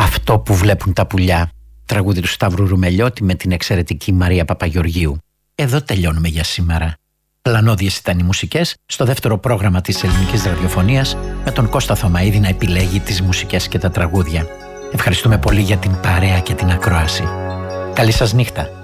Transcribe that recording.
Αυτό που βλέπουν τα πουλιά. Τραγούδι του Σταύρου Ρουμελιώτη με την εξαιρετική Μαρία Παπαγεωργίου. Εδώ τελειώνουμε για σήμερα. Πλανώδιες ήταν οι μουσικές στο δεύτερο πρόγραμμα της ελληνικής ραδιοφωνίας, με τον Κώστα Θωμαίδη να επιλέγει τις μουσικές και τα τραγούδια. Ευχαριστούμε πολύ για την παρέα και την ακρόαση. Καλή σας νύχτα.